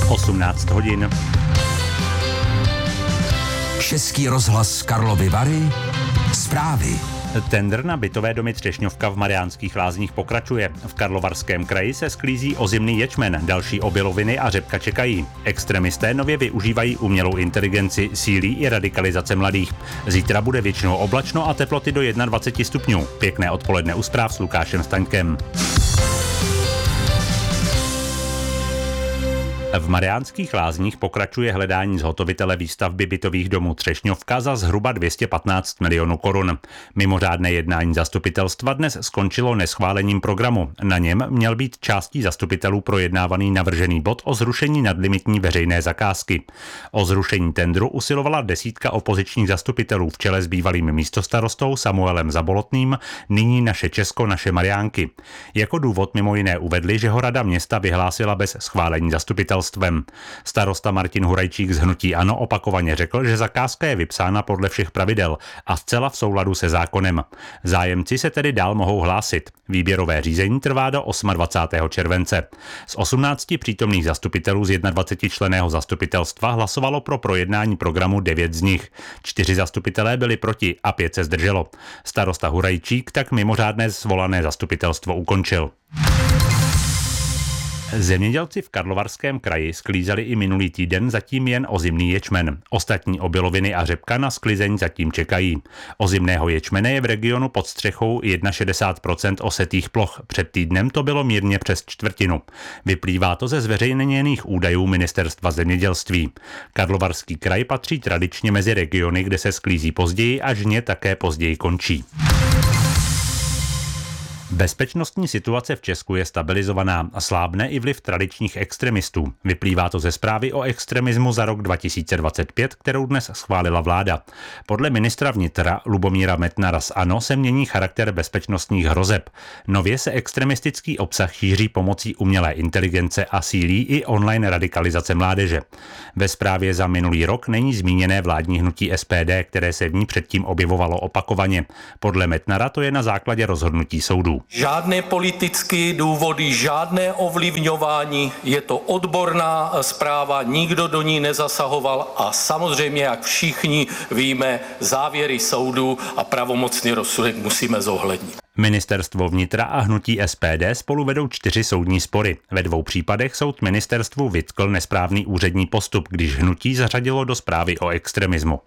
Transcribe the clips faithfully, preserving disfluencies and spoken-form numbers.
osmnáct hodin. Český rozhlas Karlovy Vary. Zprávy. Tendr na bytové domy Třešňovka v Mariánských Lázních pokračuje. V Karlovarském kraji se sklízí ozimný ječmen, další obiloviny a řepka čekají. Extremisté nově využívají umělou inteligenci, sílí i radikalizace mladých. Zítra bude většinou oblačno a teploty do dvacet jedna stupňů. Pěkné odpoledne u zpráv s Lukášem Staňkem. V Mariánských Lázních pokračuje hledání zhotovitele výstavby bytových domů Třešňovka za zhruba dvě stě patnáct milionů korun. Mimořádné jednání zastupitelstva dnes skončilo neschválením programu. Na něm měl být částí zastupitelů projednávaný navržený bod o zrušení nadlimitní veřejné zakázky. O zrušení tendru usilovala desítka opozičních zastupitelů v čele s bývalým místostarostou Samuelem Zabolotným, nyní Naše Česko, naše Mariánky. Jako důvod mimo jiné uvedli, že ho rada města vyhlásila bez schválení zastupitelstva. Starosta Martin Hurajčík z hnutí ANO opakovaně řekl, že zakázka je vypsána podle všech pravidel a zcela v souladu se zákonem. Zájemci se tedy dál mohou hlásit. Výběrové řízení trvá do dvacátého osmého července. Z osmnácti přítomných zastupitelů z jednadvacetičlenného zastupitelstva hlasovalo pro projednání programu devět z nich. Čtyři zastupitelé byli proti a pět se zdrželo. Starosta Hurajčík tak mimořádné svolané zastupitelstvo ukončil. Zemědělci v Karlovarském kraji sklízeli i minulý týden zatím jen ozimný ječmen. Ostatní obiloviny a řepka na sklizeň zatím čekají. Ozimného ječmene je v regionu pod střechou šedesát jedna procent osetých ploch. Před týdnem to bylo mírně přes čtvrtinu. Vyplývá to ze zveřejněných údajů Ministerstva zemědělství. Karlovarský kraj patří tradičně mezi regiony, kde se sklízí později a žně také později končí. Bezpečnostní situace v Česku je stabilizovaná a slábne i vliv tradičních extremistů. Vyplývá to ze zprávy o extremismu za rok dva tisíce dvacet pět, kterou dnes schválila vláda. Podle ministra vnitra Lubomíra Metnara z ANO se mění charakter bezpečnostních hrozeb. Nově se extremistický obsah šíří pomocí umělé inteligence a sílí i online radikalizace mládeže. Ve zprávě za minulý rok není zmíněné vládní hnutí S P D, které se v ní předtím objevovalo opakovaně. Podle Metnara to je na základě rozhodnutí soudů. Žádné politické důvody, žádné ovlivňování, je to odborná zpráva, nikdo do ní nezasahoval a samozřejmě, jak všichni víme, závěry soudu a pravomocný rozsudek musíme zohlednit. Ministerstvo vnitra a hnutí S P D spolu vedou čtyři soudní spory. Ve dvou případech soud ministerstvu vytkl nesprávný úřední postup, když hnutí zařadilo do zprávy o extremismu.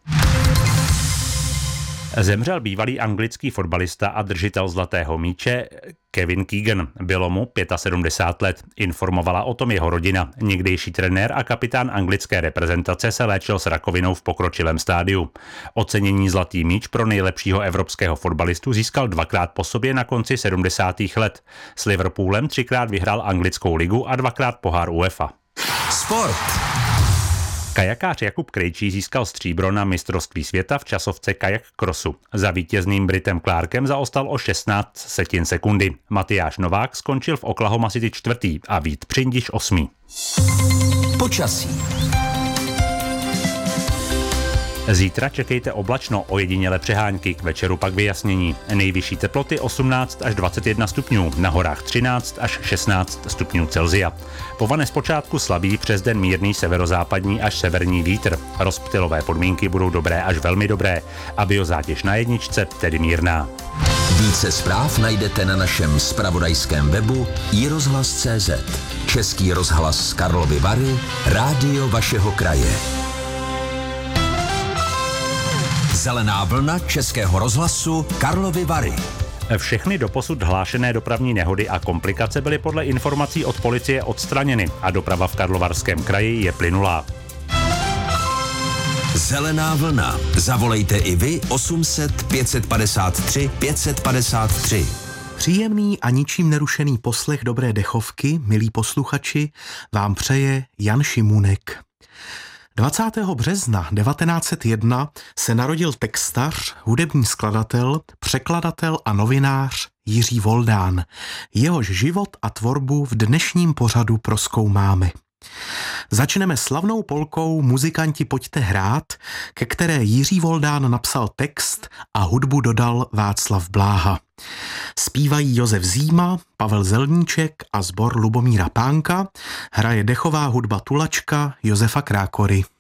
Zemřel bývalý anglický fotbalista a držitel zlatého míče Kevin Keegan. Bylo mu sedmdesát pět let. Informovala o tom jeho rodina. Někdejší trenér a kapitán anglické reprezentace se léčil s rakovinou v pokročilém stádiu. Ocenění Zlatý míč pro nejlepšího evropského fotbalistu získal dvakrát po sobě na konci sedmdesátých let. S Liverpoolem třikrát vyhrál anglickou ligu a dvakrát pohár UEFA. Sport. Kajakář Jakub Krejčí získal stříbro na mistrovství světa v časovce kajak crossu. Za vítězným Britem Clarkem zaostal o šestnáct setin sekundy. Matyáš Novák skončil v Oklahoma City čtvrtý a Vít Přindiš osmý. Počasí. Zítra čekejte oblačno, ojediněle přehánky, k večeru pak vyjasnění. Nejvyšší teploty osmnáct až dvacet jedna stupňů, na horách třináct až šestnáct stupňů Celsia. Po vane zpočátku slabý, přes den mírný severozápadní až severní vítr. Rozptylové podmínky budou dobré až velmi dobré a biozátěž na jedničce tedy mírná. Více zpráv najdete na našem zpravodajském webu i rozhlas tečka cé zet. Český rozhlas Karlovy Vary, rádio vašeho kraje. Zelená vlna Českého rozhlasu Karlovy Vary. Všechny doposud hlášené dopravní nehody a komplikace byly podle informací od policie odstraněny a doprava v Karlovarském kraji je plynulá. Zelená vlna. Zavolejte i vy osm set pět padesát tři pět padesát tři. Příjemný a ničím nerušený poslech dobré dechovky, milí posluchači, vám přeje Jan Šimunek. dvacátého března devatenáct set jedna se narodil textař, hudební skladatel, překladatel a novinář Jiří Voldán. Jehož život a tvorbu v dnešním pořadu prozkoumáme. Začneme slavnou polkou Muzikanti pojďte hrát, ke které Jiří Voldán napsal text a hudbu dodal Václav Bláha. Zpívají Josef Zíma, Pavel Zelníček a sbor Lubomíra Pánka, hraje dechová hudba Tulačka Josefa Krákory.